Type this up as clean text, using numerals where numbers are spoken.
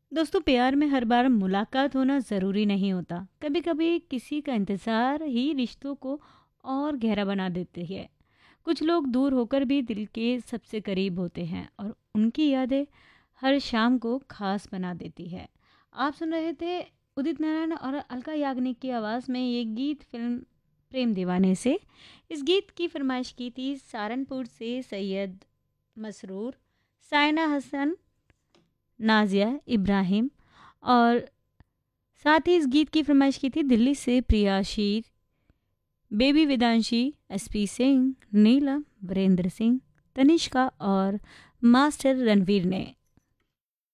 दोस्तों, प्यार में हर बार मुलाकात होना ज़रूरी नहीं होता। कभी कभी किसी का इंतज़ार ही रिश्तों को और गहरा बना देती है। कुछ लोग दूर होकर भी दिल के सबसे करीब होते हैं और उनकी यादें हर शाम को खास बना देती है। आप सुन रहे थे उदित नारायण और अलका याग्निक की आवाज़ में ये गीत फिल्म प्रेम दीवाने से। इस गीत की फरमाइश की थी सहारनपुर से सैयद मसरूर, सायना हसन, नाजिया इब्राहिम, और साथ ही इस गीत की फरमाइश की थी दिल्ली से प्रिया शीर, बेबी विदांशी, एसपी सिंह, नीलम, वीरेंद्र सिंह, तनिष्का और मास्टर रणवीर ने।